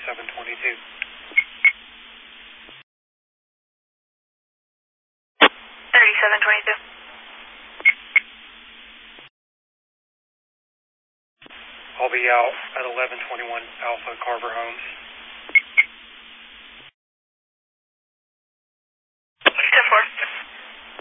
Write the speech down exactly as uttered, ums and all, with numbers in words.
thirty-seven twenty-two. thirty-seven twenty-two. I'll be out at eleven twenty-one Alpha Carver Homes.